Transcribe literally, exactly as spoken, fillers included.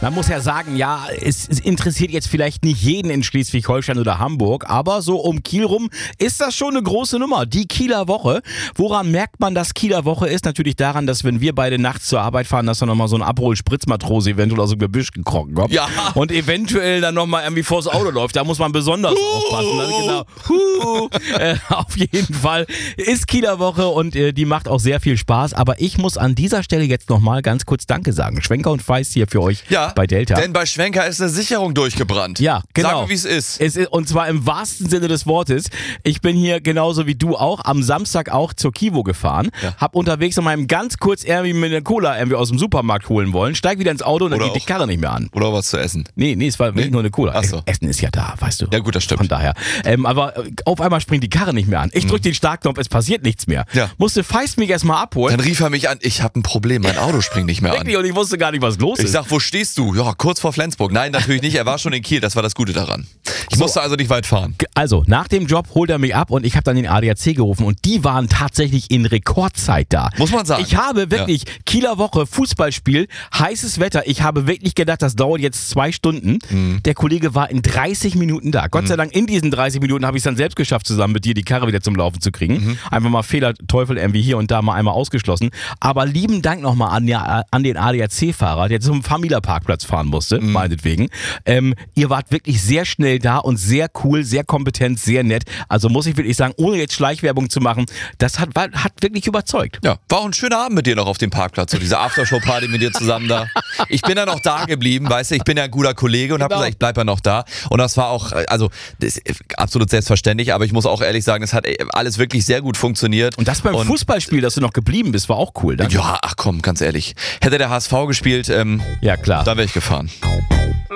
Man muss ja sagen, ja, es, es interessiert jetzt vielleicht nicht jeden in Schleswig-Holstein oder Hamburg, aber so um Kiel rum ist das schon eine große Nummer. Die Kieler Woche. Woran merkt man, dass Kieler Woche ist? Natürlich daran, dass wenn wir beide nachts zur Arbeit fahren, dass da nochmal so ein Aperol-Spritzmatrose eventuell aus dem Gebüsch gekrochen kommt. Ja. Und eventuell dann nochmal irgendwie vors Auto läuft. Da muss man besonders uh, aufpassen. Also genau. Uh, äh, auf jeden Fall ist Kieler Woche und äh, die macht auch sehr viel Spaß. Aber ich muss an dieser Stelle jetzt nochmal ganz kurz Danke sagen. Schwenker und Feist hier für euch Ja, bei Delta. Denn bei Schwenker ist eine Sicherung durchgebrannt. Ja, genau. Sagen wir, wie es ist. Es ist. Und zwar im wahrsten Sinne des Wortes. Ich bin hier genauso wie du auch am Samstag auch zur Kivo gefahren. Ja. Hab unterwegs noch mal ganz kurz irgendwie mit einer Cola irgendwie aus dem Supermarkt holen wollen. Steig wieder ins Auto und dann Oder geht die Karre nicht mehr an. Oder was zu essen. Nee, nee, es war wirklich Nee? nur eine Cola. Ach so. Essen ist ja da, weißt du. Ja gut, das stimmt. Von daher. Ähm, aber äh, auf einmal springt die Karre nicht mehr an. Ich drück mhm. den Startknopf, es passiert nichts mehr. Ja. Musste Feist mich erstmal abholen. Dann rief er mich an, ich habe ein Problem, mein Auto springt nicht mehr an. Wirklich, und ich wusste gar nicht, was los ist. Ich sag, wo stehst du? Ja, kurz vor Flensburg. Nein, natürlich nicht, er war schon in Kiel, das war das Gute daran. Ich So. musste also nicht weit fahren. Also, nach dem Job holt er mich ab und ich habe dann den A D A C gerufen und die waren tatsächlich in Rekordzeit da. Muss man sagen. Ich habe wirklich, ja. Kieler Woche, Fußballspiel, heißes Wetter. Ich habe wirklich gedacht, das dauert jetzt zwei Stunden. Mhm. Der Kollege war in dreißig Minuten da. Gott mhm. sei Dank, in diesen dreißig Minuten habe ich es dann selbst geschafft, zusammen mit dir die Karre wieder zum Laufen zu kriegen. Mhm. Einfach mal Fehler-Teufel irgendwie hier und da mal einmal ausgeschlossen. Aber lieben Dank nochmal an, ja, an den A D A C-Fahrer, der zum Famila-Parkplatz fahren musste, mhm. meinetwegen. Ähm, ihr wart wirklich sehr schnell da und sehr cool, sehr kompetent, sehr nett. Also muss ich wirklich sagen, ohne jetzt Schleichwerbung zu machen, das hat, war, hat wirklich überzeugt. Ja, war auch ein schöner Abend mit dir noch auf dem Parkplatz, so diese Aftershow-Party mit dir zusammen da. Ich bin ja noch da geblieben, weißt du, ich bin ja ein guter Kollege und Genau. habe gesagt, ich bleib ja noch da. Und das war auch, also das ist absolut selbstverständlich, aber ich muss auch ehrlich sagen, es hat alles wirklich sehr gut funktioniert. Und das beim und Fußballspiel, dass du noch geblieben bist, war auch cool. Danke. Ja, ach komm, ganz ehrlich. Hätte der H S V gespielt, ähm, ja klar. dann wäre ich gefahren.